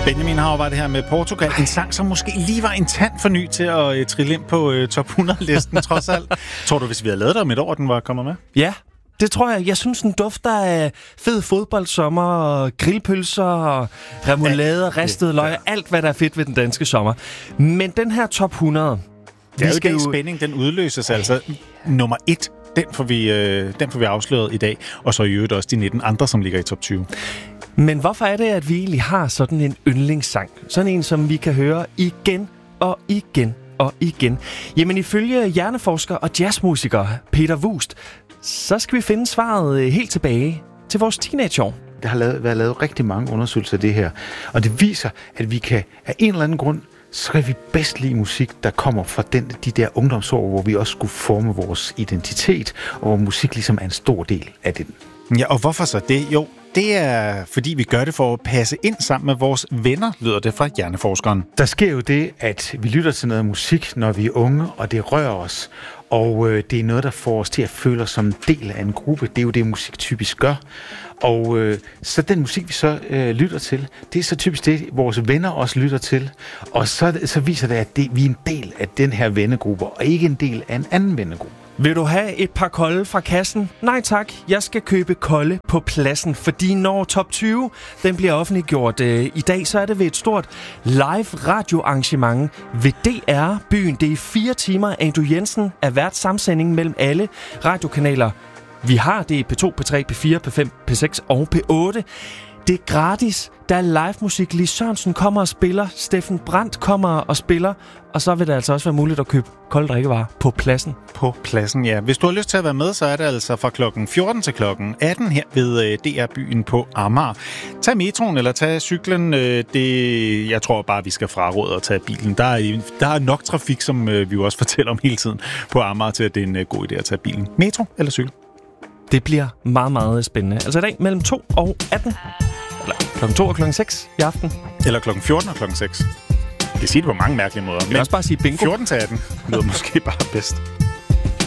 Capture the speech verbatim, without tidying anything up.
Benjamin har var det her med Portugal. En sang, som måske lige var en tand for ny til at uh, trille ind på uh, top hundrede-listen, trods alt. Tror du, hvis vi havde lavet det om et år, den var kommet med? Ja, det tror jeg. Jeg synes, den dufter af fed fodboldsommer, og grillpølser, og remoulade, ristede løg, alt hvad der er fedt ved den danske sommer. Men den her top hundrede... Det er jo ikke jo... spænding, den udløses altså. Nummer et, den får, vi, øh, den får vi afsløret i dag. Og så i øvrigt også de nitten andre, som ligger i top tyve. Men hvorfor er det, at vi egentlig har sådan en yndlingssang? Sådan en, som vi kan høre igen og igen og igen. Jamen ifølge hjerneforsker og jazzmusiker Peter Vuust, så skal vi finde svaret helt tilbage til vores teenageår. Der har lavet, været lavet rigtig mange undersøgelser af det her, og det viser, at vi kan af en eller anden grund, så kan vi bedst lide musik, der kommer fra den, de der ungdomsår, hvor vi også skulle forme vores identitet, og hvor musik ligesom er en stor del af den. Ja, og hvorfor så det? Jo, det er, fordi vi gør det for at passe ind sammen med vores venner, lyder det fra hjerneforskeren. Der sker jo det, at vi lytter til noget musik, når vi er unge, og det rører os. Og øh, det er noget, der får os til at føle os som en del af en gruppe. Det er jo det, musik typisk gør. Og øh, så den musik, vi så øh, lytter til, det er så typisk det, vores venner også lytter til. Og så, så viser det, at det, vi er en del af den her vennegruppe, og ikke en del af en anden vennegruppe. Vil du have et par kolde fra kassen? Nej tak, jeg skal købe kolde på pladsen, fordi når top tyve den bliver offentliggjort øh, i dag, så er det ved et stort live radioarrangement ved D R-byen. Det er fire timer. Andrew Jensen er vært samsending mellem alle radiokanaler. Vi har det P to, P tre, P fire, P fem, P seks og P otte. Det er gratis. Der er live musik. Lis Sørensen kommer og spiller. Steffen Brandt kommer og spiller. Og så vil det altså også være muligt at købe kolde drikkevarer på pladsen. På pladsen, ja. Hvis du har lyst til at være med, så er det altså fra klokken fjorten til klokken atten her ved D R-byen på Amager. Tag metroen eller tag cyklen. Det, jeg tror bare, vi skal fraråde at tage bilen. Der er, der er nok trafik, som vi jo også fortæller om hele tiden på Amager, til at det er en god idé at tage bilen. Metro eller cykel? Det bliver meget, meget spændende. Altså i dag mellem to og atten. Eller klokken to og klokken seks i aften. Eller klokken fjorten og klokken seks. Jeg kan sige det på mange mærkelige måder. Jeg kan også bare sige bingo. fjorten til atten lyder måske bare bedst.